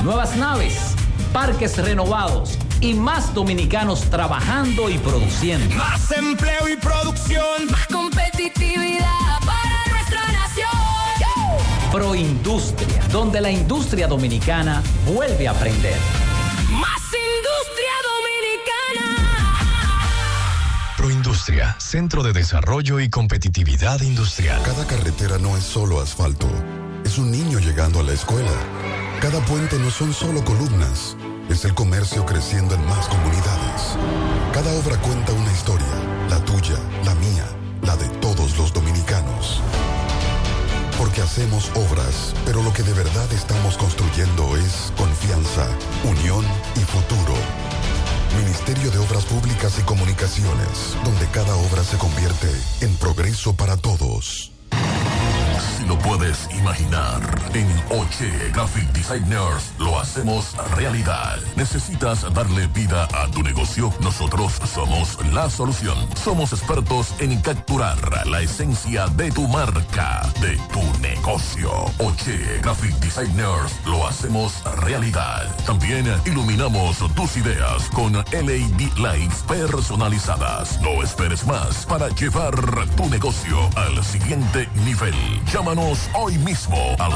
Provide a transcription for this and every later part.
nuevas naves, parques renovados y más dominicanos trabajando y produciendo. Más empleo y producción. Más competitividad para nuestra nación. Proindustria, donde la industria dominicana vuelve a aprender. Más industria dominicana. Proindustria, Centro de Desarrollo y Competitividad Industrial. Cada carretera no es solo asfalto, es un niño llegando a la escuela. Cada puente no son solo columnas, es el comercio creciendo en más comunidades. Cada obra cuenta una historia, la tuya, la mía, la de todos los dominicanos. Porque hacemos obras, pero lo que de verdad estamos construyendo es confianza, unión y futuro. Ministerio de Obras Públicas y Comunicaciones, donde cada obra se convierte en progreso para todos. Si lo puedes imaginar, en Oche Graphic Designers lo hacemos realidad. ¿Necesitas darle vida a tu negocio? Nosotros somos la solución. Somos expertos en capturar la esencia de tu marca, de tu negocio. Oche Graphic Designers lo hacemos realidad. También iluminamos tus ideas con LED lights personalizadas. No esperes más para llevar tu negocio al siguiente nivel. Llámanos hoy mismo al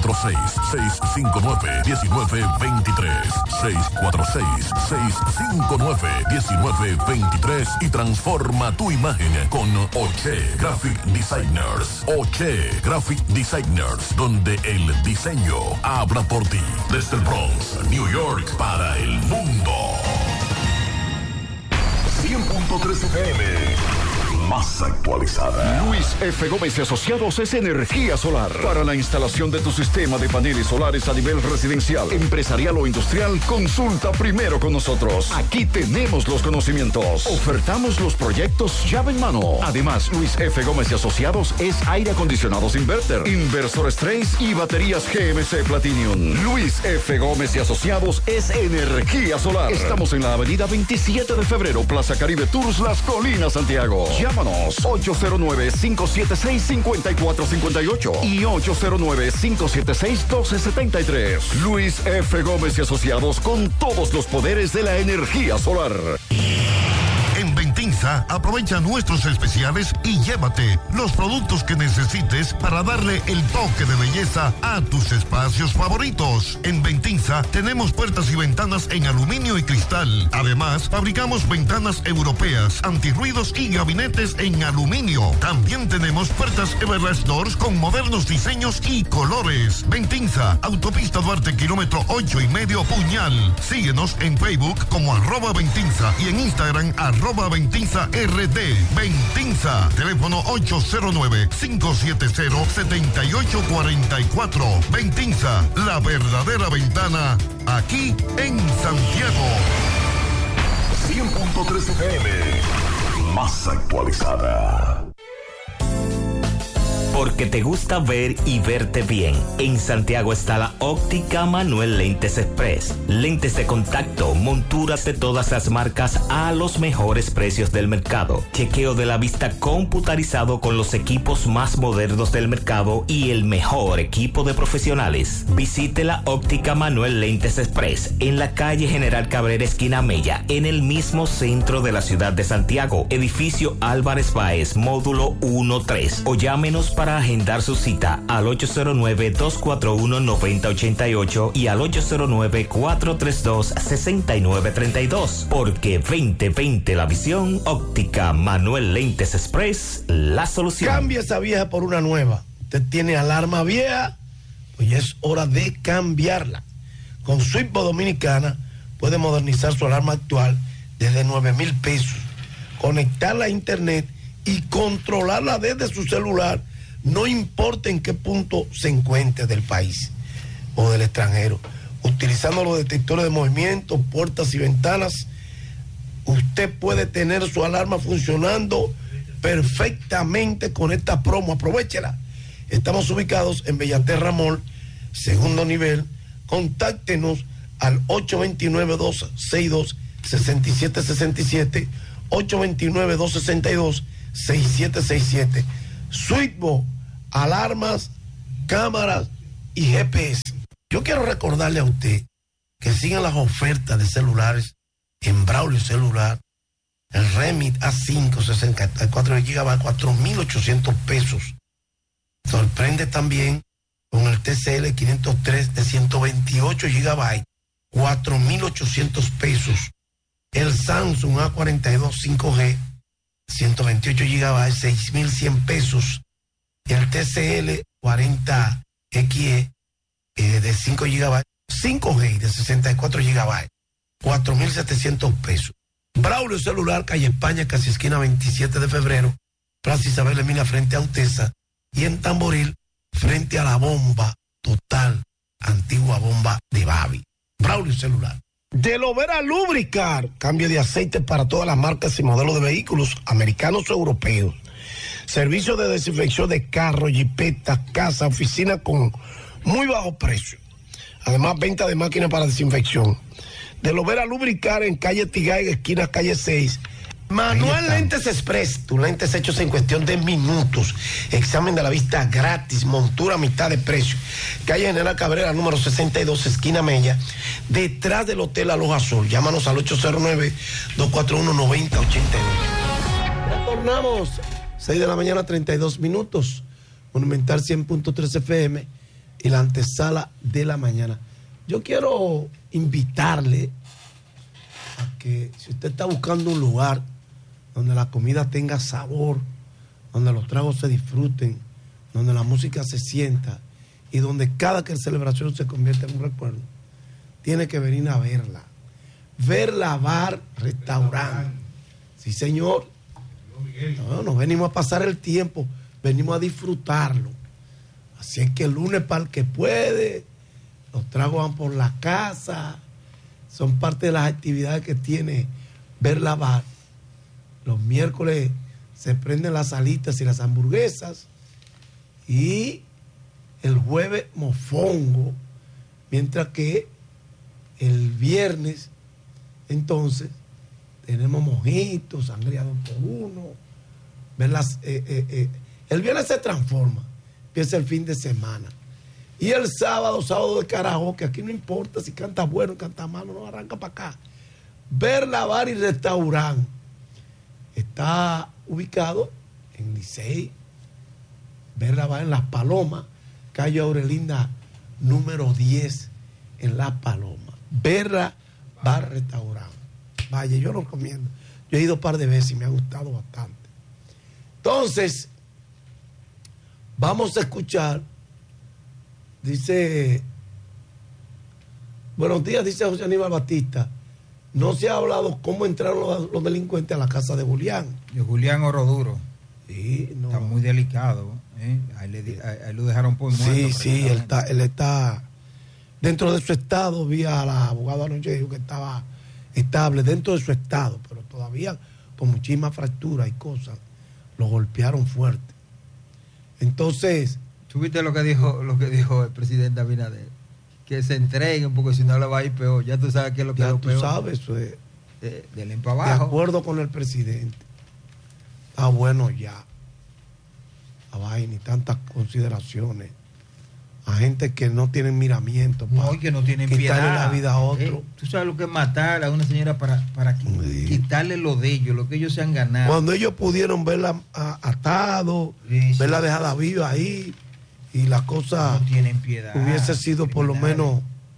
646-659-1923. 646-659-1923 y transforma tu imagen con Oche Graphic Designers. Oche Graphic Designers, donde el diseño habla por ti. Desde el Bronx, New York, para el mundo. 100.3 FM. Más actualizada. Luis F. Gómez y Asociados es energía solar. Para la instalación de tu sistema de paneles solares a nivel residencial, empresarial o industrial, consulta primero con nosotros. Aquí tenemos los conocimientos. Ofertamos los proyectos llave en mano. Además, Luis F. Gómez y Asociados es aire acondicionados inverter, inversores Trace y baterías GMC Platinum. Luis F. Gómez y Asociados es energía solar. Estamos en la avenida 27 de febrero, Plaza Caribe Tours, Las Colinas, Santiago. Llámanos 809-576-5458 y 809-576-1273. Luis F. Gómez y Asociados, con todos los poderes de la energía solar. En Ventinza, aprovecha nuestros especiales y llévate los productos que necesites para darle el toque de belleza a tus espacios favoritos. En Ventinza tenemos puertas y ventanas en aluminio y cristal. Además, fabricamos ventanas europeas, antirruidos y gabinetes en aluminio. También tenemos puertas Everlast Doors con modernos diseños y colores. Ventinza, Autopista Duarte, kilómetro 8,5 Puñal. Síguenos en Facebook como @Ventinza y en Instagram @Ventinza RD. Ventinza, teléfono 809-570-7844. Ventinza, la verdadera ventana, aquí en Santiago. 100.3 FM, más actualizada. Porque te gusta ver y verte bien. En Santiago está la Óptica Manuel Lentes Express. Lentes de contacto, monturas de todas las marcas a los mejores precios del mercado. Chequeo de la vista computarizado con los equipos más modernos del mercado y el mejor equipo de profesionales. Visite la Óptica Manuel Lentes Express en la calle General Cabrera, esquina Mella, en el mismo centro de la ciudad de Santiago. Edificio Álvarez Báez, módulo 1-3. O llámenos para agendar su cita al 809-241-9088 y al 809-432-6932. Porque 2020 la visión, Óptica Manuel Lentes Express, la solución. Cambia esa vieja por una nueva. Usted tiene alarma vieja, pues ya es hora de cambiarla. Con Switchboard Dominicana puede modernizar su alarma actual desde 9,000 pesos, conectarla a internet y controlarla desde su celular. No importa en qué punto se encuentre del país o del extranjero. Utilizando los detectores de movimiento, puertas y ventanas, usted puede tener su alarma funcionando perfectamente con esta promo. Aprovéchela. Estamos ubicados en Bellaterra Mall, segundo nivel. Contáctenos al 829-262-6767, 829-262-6767. Switchboard, alarmas, cámaras y GPS. Yo quiero recordarle a usted que sigan las ofertas de celulares en Braulio Celular. El Remit A5 64 GB, 4.800 pesos. Sorprende también con el TCL 503 de 128 GB, 4.800 pesos. El Samsung A42 5G, 128 GB, 6.100 pesos. El TCL 40XE de 5 GB, 5G de 64 GB, 4.700 pesos. Braulio Celular, calle España, casi esquina 27 de febrero, Plaza Isabel Emilia frente a Utesa, y en Tamboril frente a la bomba total, antigua bomba de Babi. Braulio Celular. De Lovera Lubricar, cambio de aceite para todas las marcas y modelos de vehículos americanos o europeos. Servicio de desinfección de carros, jipetas, casa, oficina con muy bajo precio. Además, venta de máquinas para desinfección. De Lovera Lubricar en calle Tigay, esquina calle 6. Manuel Lentes Express, tus lentes hechos en cuestión de minutos. Examen de la vista gratis, montura a mitad de precio. Calle General Cabrera, número 62, esquina Mella, detrás del Hotel Aloha Azul. Llámanos al 809-241-9082. Retornamos, 6 de la mañana, 32 minutos. Monumental 100.3 FM y la antesala de la mañana. Yo quiero invitarle a que, si usted está buscando un lugar donde la comida tenga sabor, donde los tragos se disfruten, donde la música se sienta y donde cada celebración se convierta en un recuerdo, tiene que venir a verla. Verla Bar Restaurante. Sí, señor. No venimos a pasar el tiempo, venimos a disfrutarlo. Así es que el lunes, para el que puede, los tragos van por la casa, son parte de las actividades que tiene Verla Bar. Los miércoles se prenden las alitas y las hamburguesas, y el jueves mofongo, mientras que el viernes entonces tenemos mojitos, sangría 2x1. El viernes se transforma, empieza el fin de semana. Y el sábado de karaoke, aquí no importa si canta bueno, canta malo, no arranca para acá. Verla Bar y Restaurante está ubicado en Licey. Verla Bar en Las Palomas, calle Aurelinda número 10 en Las Palomas. Verla Bar Restaurante. Vaya, yo lo recomiendo. Yo he ido un par de veces y me ha gustado bastante. Entonces, vamos a escuchar. Dice, buenos días, dice José Aníbal Batista. No se ha hablado cómo entraron los delincuentes a la casa de Julián. De Julián Oroduro. Sí, no. Está muy delicado. Ahí lo dejaron por muerto. Sí, él está dentro de su estado. Vi a la abogada anoche, dijo que estaba estable dentro de su estado, pero todavía con muchísimas fracturas y cosas. Lo golpearon fuerte. Entonces, ¿tú viste lo que dijo el presidente Abinader? Que se entreguen, porque si no le va a ir peor. Ya tú sabes qué es lo que es lo peor. Ya tú sabes, eso es. Del para abajo. De acuerdo con el presidente. Ah, bueno, ya. Ay, ni tantas consideraciones. A gente que no tienen miramiento. No, y que no tienen quitarle piedad. la vida a otro. Tú sabes lo que es matar a una señora para quitarle lo de ellos, lo que ellos se han ganado. Cuando ellos pudieron verla atado, verla dejada viva ahí, y la cosa no tienen piedad, hubiese sido por lo menos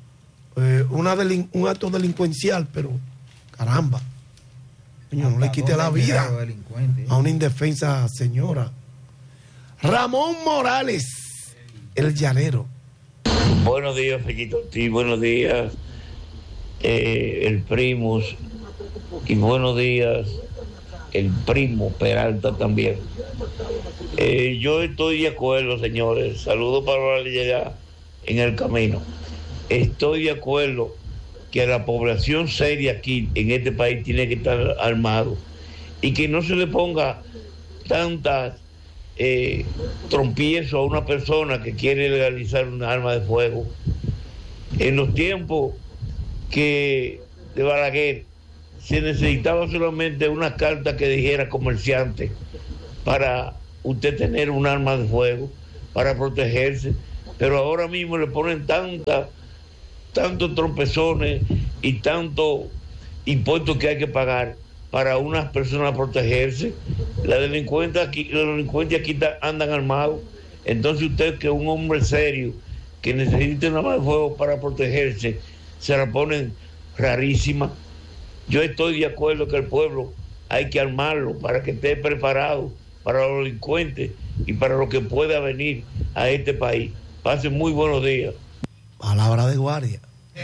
un acto delincuencial, pero caramba, señor, no le quite la vida a una indefensa señora. Ramón Morales, el llanero. Buenos días, Fellito. Sí, buenos días, el Primus, y buenos días, el primo Peralta también. Yo estoy de acuerdo, señores. Saludos para llegar en el camino. Estoy de acuerdo que la población seria aquí en este país tiene que estar armado y que no se le ponga tantas trompiezo a una persona que quiere legalizar un arma de fuego. En los tiempos de Balaguer se necesitaba solamente una carta que dijera comerciante para usted tener un arma de fuego, para protegerse, pero ahora mismo le ponen tanta tantos tropezones y tantos impuestos que hay que pagar para unas personas protegerse. Los delincuentes aquí andan armados. Entonces usted, que es un hombre serio, que necesita una arma de fuego para protegerse, se la ponen rarísima. Yo estoy de acuerdo que el pueblo hay que armarlo para que esté preparado para los delincuentes y para lo que pueda venir a este país. Pasen muy buenos días. Palabra de guardia.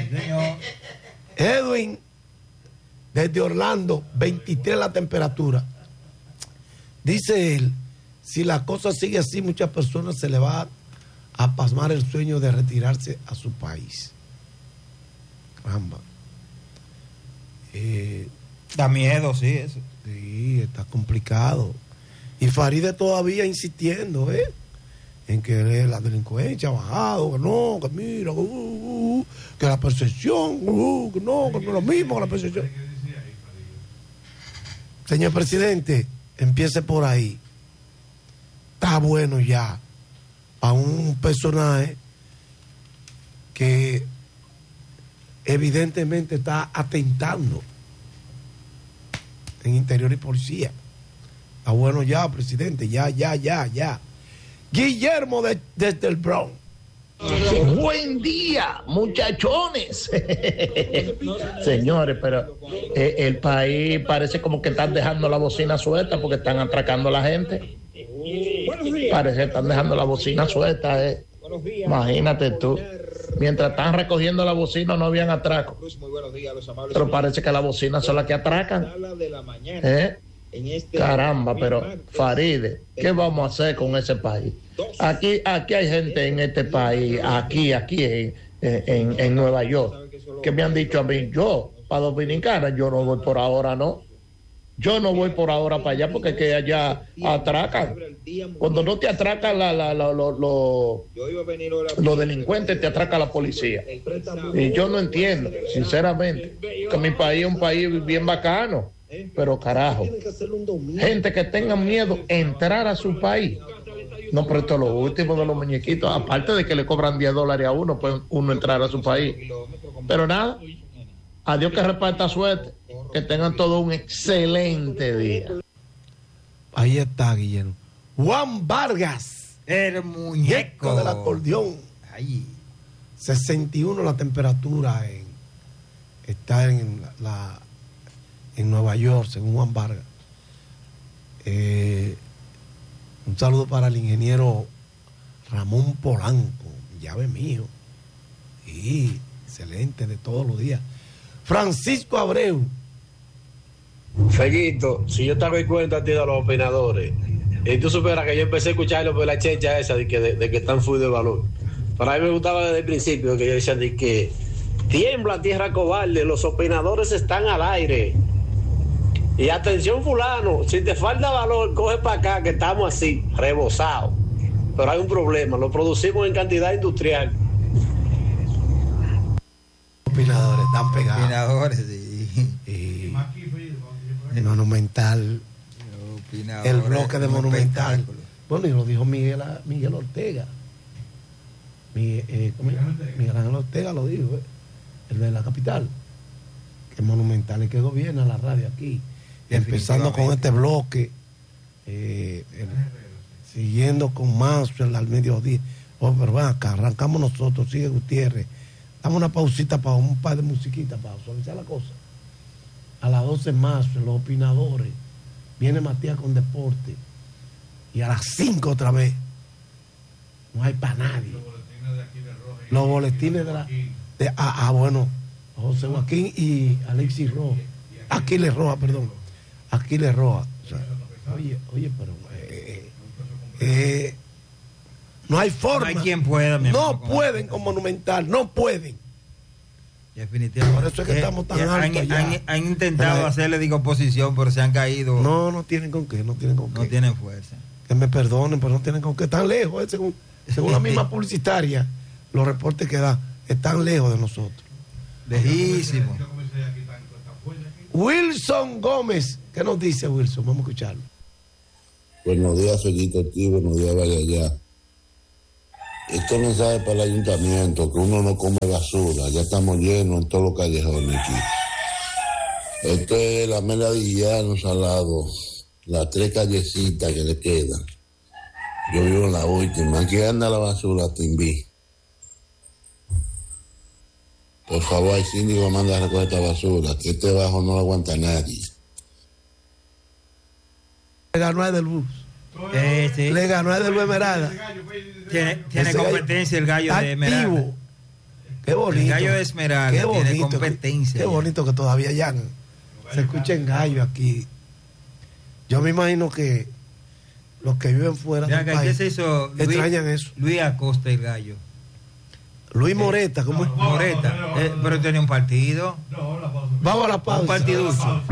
Edwin, desde Orlando, 23 la temperatura. Dice él, si la cosa sigue así, muchas personas se le va a pasmar el sueño de retirarse a su país. Caramba. Da miedo, sí, eso. Sí, está complicado. Y Faride todavía insistiendo, en que la delincuencia ha bajado, que no, que mira, que la percepción, que no es lo mismo que la percepción. Señor presidente, empiece por ahí. Está bueno ya a un personaje que evidentemente está atentando en Interior y Policía. Está bueno ya, presidente, ya. Guillermo desde el Bronx. Buen día, muchachones. Señores, pero el país parece como que están dejando la bocina suelta porque están atracando a la gente. Parece que están dejando la bocina suelta. Imagínate tú. Mientras están recogiendo la bocina no habían atraco. Pero parece que las bocinas son las que atracan. Caramba, pero Faride, ¿qué vamos a hacer con ese país? Aquí hay gente en este país, aquí en Nueva York, que me han dicho a mí, yo, para Dominicana, yo no voy por ahora, no. Yo no voy por ahora para allá porque que allá atracan. Cuando no te atracan los delincuentes, te atraca la policía. Y yo no entiendo, sinceramente, que mi país es un país bien bacano. Pero carajo, gente que tenga miedo a entrar a su país. No, pero esto es lo último de los muñequitos. Aparte de que le cobran $10 a uno, pues uno entrar a su país. Pero nada, adiós, que reparta suerte. Que tengan todo un excelente día. Ahí está, Guillermo. Juan Vargas, el muñeco del acordeón. Ahí. 61 la temperatura está en Nueva York, según Juan Vargas. Un saludo para el ingeniero Ramón Polanco, llave mío. Sí, excelente, de todos los días. Francisco Abreu. Fellito, si yo te doy cuenta a ti de los opinadores, y tú supieras que yo empecé a escucharlo por la checha esa de que están full de valor. Para mí me gustaba desde el principio que yo decía de que tiembla tierra cobarde, los opinadores están al aire. Y atención fulano, si te falta valor, coge para acá que estamos así, rebosados. Pero hay un problema, lo producimos en cantidad industrial. Opinadores están pegados. Opinadores, sí. Monumental. Opinadores, el bloque de Monumental. Bueno, y lo dijo Miguel Ortega. Miguel Ángel Ortega lo dijo, el de la capital. Que Monumental es que gobierna la radio aquí. Empezando con este bloque, siguiendo con Maxwell al mediodía. Pero va acá, arrancamos nosotros, sigue Gutiérrez. Damos una pausita para un par de musiquitas para suavizar la cosa. A las 12 Maxwell, los opinadores. Viene Matías con deporte. Y a las 5 otra vez. No hay para nadie. Los boletines de la... bueno, José Joaquín y Alexis Rojas. Aquiles Rojas, perdón. Aquiles Rojas. O sea, oye, pero no hay forma. No hay quien pueda. No pueden con Monumental, no pueden. Definitivamente. Por eso es que estamos tan altos han intentado hacerle oposición, pero se han caído. No tienen con qué, no tienen fuerza. Que me perdonen, pero no tienen con qué. Están lejos, según la misma publicitaria, los reportes que dan, están lejos de nosotros. Lejísimo. Wilson Gómez, ¿qué nos dice Wilson? Vamos a escucharlo. Buenos días, Fellito, aquí, buenos días, vaya allá. Este mensaje para el ayuntamiento, que uno no come basura, ya estamos llenos en todos los callejones aquí. Esto es la Mela de Guillano Salado, las 3 callecitas que le quedan. Yo vivo en la última, aquí anda la basura, Timbí. Por favor, el síndico manda a recoger esta basura, que este bajo no lo aguanta nadie. Le ganó a Edelbus. Sí. Le ganó a Edelbus Esmeralda. Tiene competencia el gallo de Esmeralda. Qué bonito. El gallo de Esmeralda qué bonito, tiene competencia. Qué bonito que todavía ya se escuchen gallo aquí. Yo me imagino que los que viven fuera del país ¿qué se hizo? extrañan eso. Luis Acosta, el gallo. Luis Moreta, ¿cómo es? Moreta, pero tenía un partido. Vamos a la pausa. Un partiducho.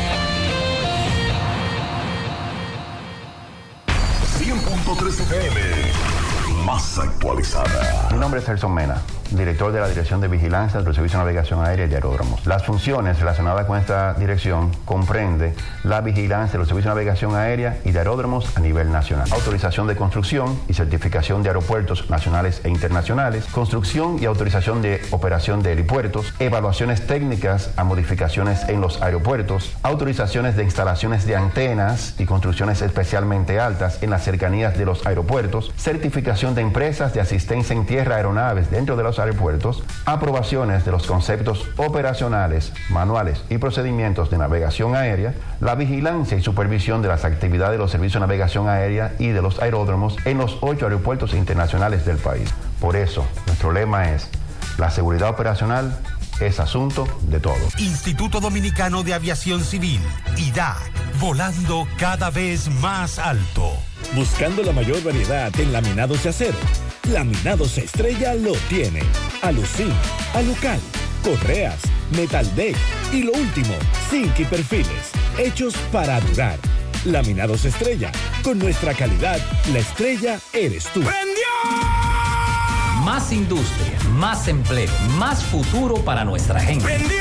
100.3 FM, más actualizada. Mi nombre es Celso Mena, director de la Dirección de Vigilancia del Servicio de Navegación Aérea y de Aeródromos. Las funciones relacionadas con esta dirección comprende la vigilancia de los servicios de navegación aérea y de aeródromos a nivel nacional, autorización de construcción y certificación de aeropuertos nacionales e internacionales, construcción y autorización de operación de helipuertos, evaluaciones técnicas a modificaciones en los aeropuertos, autorizaciones de instalaciones de antenas y construcciones especialmente altas en las cercanías de los aeropuertos, certificación de empresas de asistencia en tierra a aeronaves dentro de los aeropuertos, aprobaciones de los conceptos operacionales, manuales y procedimientos de navegación aérea, la vigilancia y supervisión de las actividades de los servicios de navegación aérea y de los aeródromos en los 8 aeropuertos internacionales del país. Por eso, nuestro lema es: la seguridad operacional es asunto de todos. Instituto Dominicano de Aviación Civil, IDAC, volando cada vez más alto. Buscando la mayor variedad en laminados de acero. Laminados Estrella lo tiene. Alucin, Alucal, correas, metal deck y lo último, zinc y perfiles, hechos para durar. Laminados Estrella, con nuestra calidad, la estrella eres tú. Más industria, más empleo, más futuro para nuestra gente.